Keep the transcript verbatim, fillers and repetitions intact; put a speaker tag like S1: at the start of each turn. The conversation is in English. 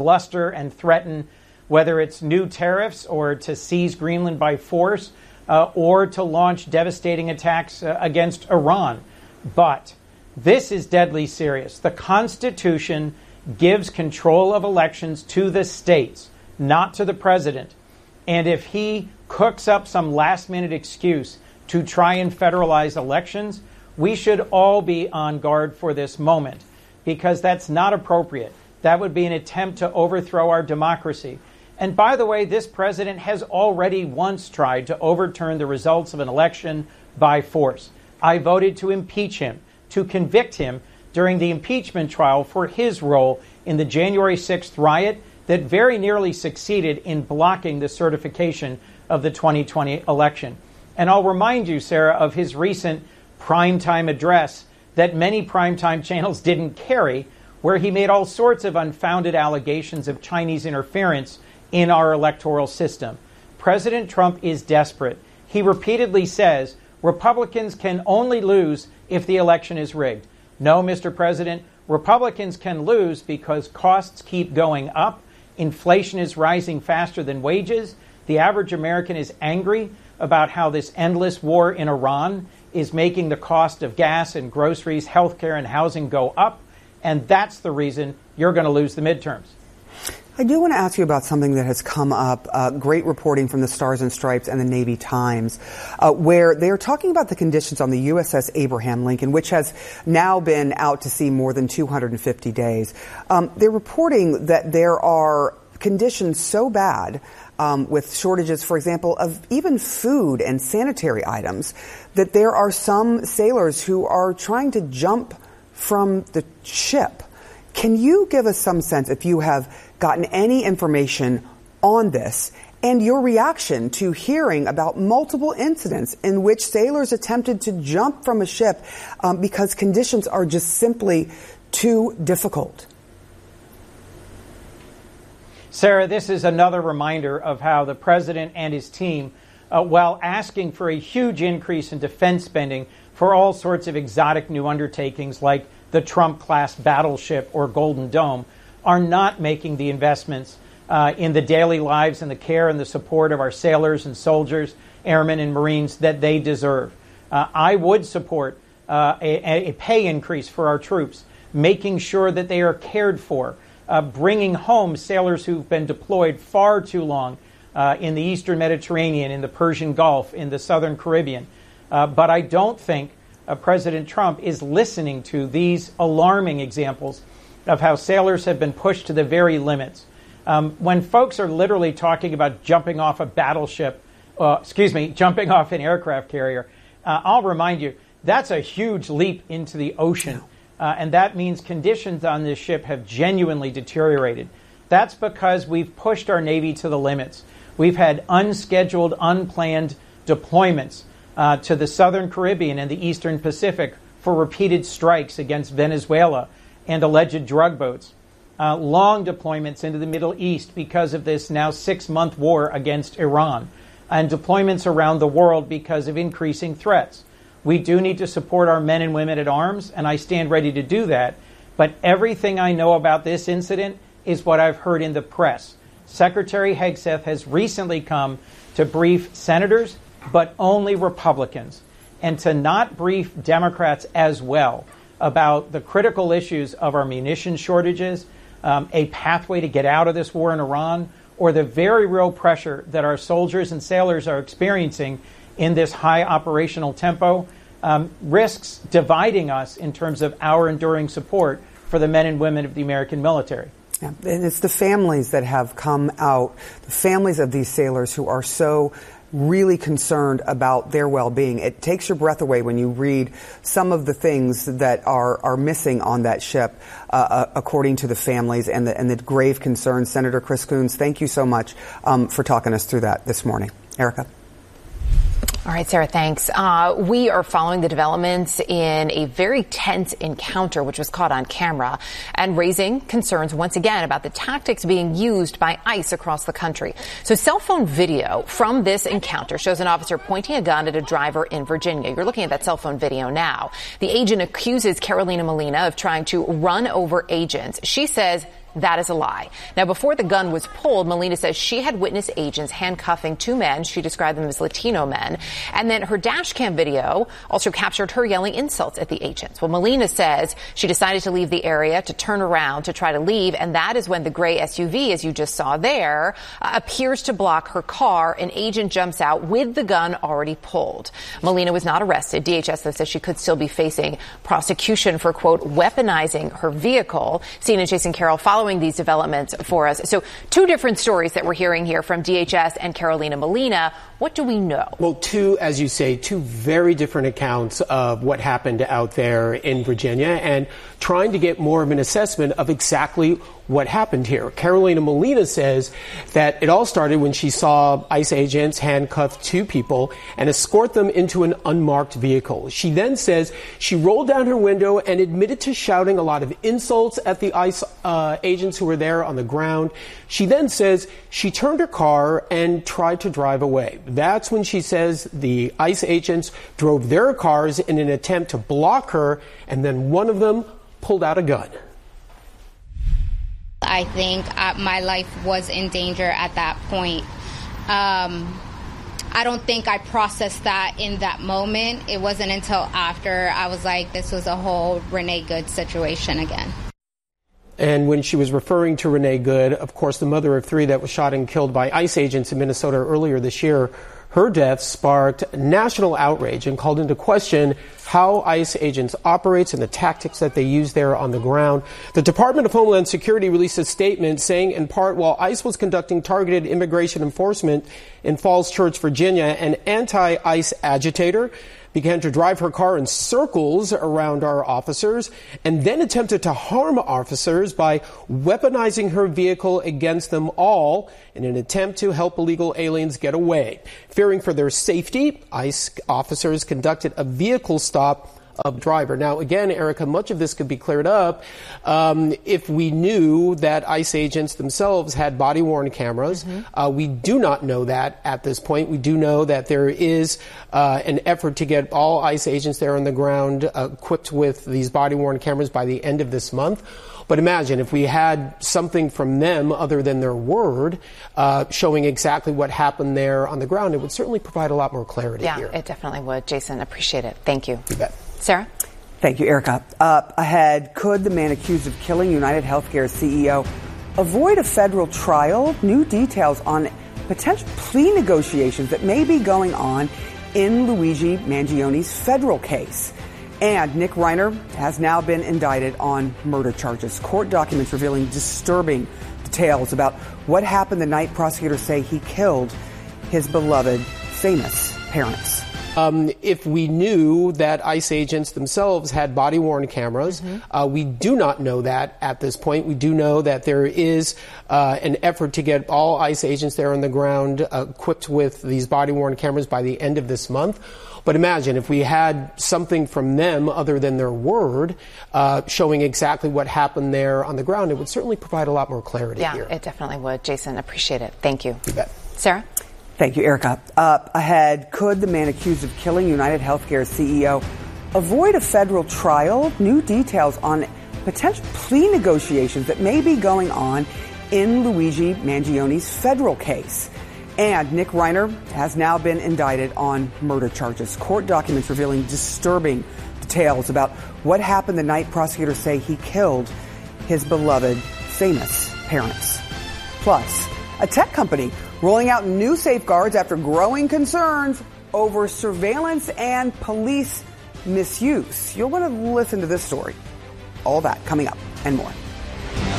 S1: bluster and threaten, whether it's new tariffs or to seize Greenland by force uh, or to launch devastating attacks uh, against Iran. But this is deadly serious. The Constitution gives control of elections to the states, not to the president. And if he cooks up some last-minute excuse to try and federalize elections, we should all be on guard for this moment, because that's not appropriate. That would be an attempt to overthrow our democracy. And by the way, this president has already once tried to overturn the results of an election by force. I voted to impeach him, to convict him during the impeachment trial for his role in the January sixth riot that very nearly succeeded in blocking the certification of the twenty twenty election. And I'll remind you, Sarah, of his recent primetime address that many primetime channels didn't carry, where he made all sorts of unfounded allegations of Chinese interference in our electoral system. President Trump is desperate. He repeatedly says Republicans can only lose if the election is rigged. No, Mister President, Republicans can lose because costs keep going up. Inflation is rising faster than wages. The average American is angry about how this endless war in Iran is making the cost of gas and groceries, healthcare, and housing go up. And that's the reason you're going to lose the midterms.
S2: I do want to ask you about something that has come up, uh, great reporting from the Stars and Stripes and the Navy Times, uh, where they are talking about the conditions on the U S S Abraham Lincoln, which has now been out to sea more than two hundred fifty days. Um, they're reporting that there are conditions so bad um, with shortages, for example, of even food and sanitary items, that there are some sailors who are trying to jump from the ship. Can you give us some sense, if you have gotten any information on this, and your reaction to hearing about multiple incidents in which sailors attempted to jump from a ship um, because conditions are just simply too difficult?
S1: Sarah, this is another reminder of how the president and his team, uh, while asking for a huge increase in defense spending for all sorts of exotic new undertakings like the Trump-class battleship or Golden Dome, are not making the investments uh, in the daily lives and the care and the support of our sailors and soldiers, airmen and Marines that they deserve. Uh, I would support uh, a, a pay increase for our troops, making sure that they are cared for, uh, bringing home sailors who've been deployed far too long uh, in the Eastern Mediterranean, in the Persian Gulf, in the Southern Caribbean. Uh, but I don't think uh, President Trump is listening to these alarming examples of how sailors have been pushed to the very limits. Um, when folks are literally talking about jumping off a battleship, uh, excuse me, jumping off an aircraft carrier, uh, I'll remind you, that's a huge leap into the ocean. Uh, and that means conditions on this ship have genuinely deteriorated. That's because we've pushed our Navy to the limits. We've had unscheduled, unplanned deployments uh, to the Southern Caribbean and the Eastern Pacific for repeated strikes against Venezuela and alleged drug boats, uh, long deployments into the Middle East because of this now six-month war against Iran, and deployments around the world because of increasing threats. We do need to support our men and women at arms, and I stand ready to do that. But everything I know about this incident is what I've heard in the press. Secretary Hegseth has recently come to brief senators, but only Republicans, and to not brief Democrats as well about the critical issues of our munition shortages, um, a pathway to get out of this war in Iran, or the very real pressure that our soldiers and sailors are experiencing in this high operational tempo, um, risks dividing us in terms of our enduring support for the men and women of the American military.
S2: Yeah, and it's the families that have come out, the families of these sailors who are so really concerned about their well-being. It takes your breath away when you read some of the things that are, are missing on that ship, uh, uh, according to the families and the, and the grave concerns. Senator Chris Coons, thank you so much um, for talking us through that this morning. Erica.
S3: All right, Sarah, thanks. Uh, we are following the developments in a very tense encounter, which was caught on camera, and raising concerns once again about the tactics being used by ICE across the country. So cell phone video from this encounter shows an officer pointing a gun at a driver in Virginia. You're looking at that cell phone video now. The agent accuses Carolina Molina of trying to run over agents. She says That is a lie. Now, before the gun was pulled, Molina says she had witnessed agents handcuffing two men. She described them as Latino men. And then her dash cam video also captured her yelling insults at the agents. Well, Molina says she decided to leave the area to turn around to try to leave. And that is when the gray S U V, as you just saw there, uh, appears to block her car. An agent jumps out with the gun already pulled. Molina was not arrested. D H S, though, says she could still be facing prosecution for, quote, weaponizing her vehicle. C N N's Jason Carroll following these developments for us. So two different stories that we're hearing here from D H S and Carolina Molina. What do we know?
S4: Well, two, as you say, two very different accounts of what happened out there in Virginia and trying to get more of an assessment of exactly what happened here. Carolina Molina says that it all started when she saw ICE agents handcuff two people and escort them into an unmarked vehicle. She then says she rolled down her window and admitted to shouting a lot of insults at the ICE uh, agents who were there on the ground. She then says she turned her car and tried to drive away. That's when she says the ICE agents drove their cars in an attempt to block her, and then one of them pulled out a gun.
S5: I think uh, my life was in danger at that point. Um, I don't think I processed that in that moment. It wasn't until after I was like, this was a whole Renee Good situation again.
S4: And when she was referring to Renee Good, of course, the mother of three that was shot and killed by ICE agents in Minnesota earlier this year, her death sparked national outrage and called into question how ICE agents operate and the tactics that they use there on the ground. The Department of Homeland Security released a statement saying, in part, while ICE was conducting targeted immigration enforcement in Falls Church, Virginia, an anti-ICE agitator began to drive her car in circles around our officers and then attempted to harm officers by weaponizing her vehicle against them all in an attempt to help illegal aliens get away. Fearing for their safety, ICE officers conducted a vehicle stop of the driver. Now, again, Erica, much of this could be cleared up um, if we knew that ICE agents themselves had body-worn cameras. Mm-hmm. Uh, we do not know that at this point. We do know that there is uh, an effort to get all ICE agents there on the ground uh, equipped with these body-worn cameras by the end of this month. But imagine if we had something from them other than their word uh, showing exactly what happened there on the ground, it would certainly provide a lot more clarity
S3: yeah,
S4: here.
S3: Yeah, it definitely would. Jason, appreciate it. Thank you.
S4: You bet.
S3: Sarah?
S2: Thank you, Erica. Up ahead, could the man accused of killing United Healthcare's C E O avoid a federal trial? New details on potential plea negotiations that may be going on in Luigi Mangioni's federal case. And Nick Reiner has now been indicted on murder charges. Court documents revealing disturbing details about what happened the night prosecutors say he killed his beloved, famous parents.
S4: Um, if we knew that ICE agents themselves had body-worn cameras, mm-hmm. uh, we do not know that at this point. We do know that there is uh, an effort to get all ICE agents there on the ground uh, equipped with these body-worn cameras by the end of this month. But imagine if we had something from them other than their word uh, showing exactly what happened there on the ground, it would certainly provide a lot more clarity
S3: yeah,
S4: here.
S3: Yeah, it definitely would. Jason, appreciate it. Thank you.
S4: You bet.
S3: Sarah?
S2: Thank you, Erica. Up ahead, could the man accused of killing United Healthcare's C E O avoid a federal trial? New details on potential plea negotiations that may be going on in Luigi Mangioni's federal case. And Nick Reiner has now been indicted on murder charges. Court documents revealing disturbing details about what happened the night prosecutors say he killed his beloved, famous parents. Plus, a tech company rolling out new safeguards after growing concerns over surveillance and police misuse. You'll want to listen to this story. All that coming up and more.